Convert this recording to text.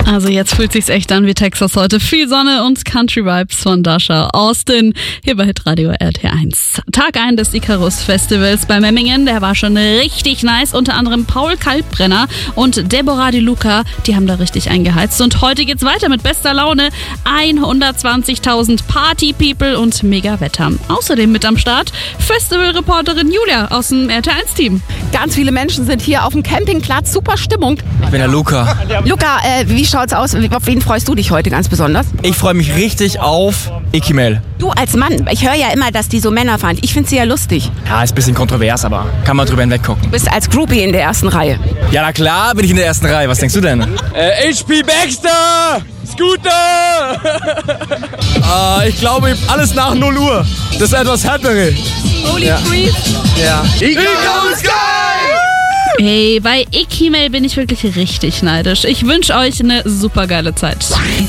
Also jetzt fühlt sich's echt an wie Texas heute. Viel Sonne und Country Vibes von Dasha Austin hier bei Hitradio RT1. Tag 1 des Icarus Festivals bei Memmingen, der war schon richtig nice. Unter anderem Paul Kalkbrenner und Deborah Di Luca, die haben da richtig eingeheizt. Und heute geht's weiter mit bester Laune. 120.000 Party-People und mega Wetter. Außerdem mit am Start Festivalreporterin Julia aus dem RT1-Team. Ganz viele Menschen sind hier auf dem Campingplatz. Super Stimmung. Ich bin der Luca. Luca, wie schaut's aus? Auf wen freust du dich heute ganz besonders? Ich freue mich richtig auf Ikimel. Du als Mann, ich höre ja immer, dass die so Männer fahren. Ich finde sie ja lustig. Ja, ist ein bisschen kontrovers, aber kann man drüber hinweggucken. Du bist als Groupie in der ersten Reihe. Ja, na klar bin ich in der ersten Reihe. Was denkst du denn? HP Baxter! Scooter! Ich glaube, alles nach 0 Uhr. Das ist etwas härtere. Holy Freeze! Ja. Icarus Sky! Hey, bei Ikimel bin ich wirklich richtig neidisch. Ich wünsche euch eine super geile Zeit.